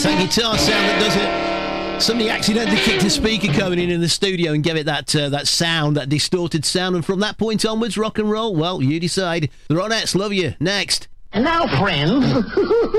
That guitar sound that does it. Somebody accidentally kicked a speaker coming in the studio and gave it that sound, that distorted sound. And from that point onwards, rock and roll, well, you decide. The Ronettes, love you. Next. And now, friends...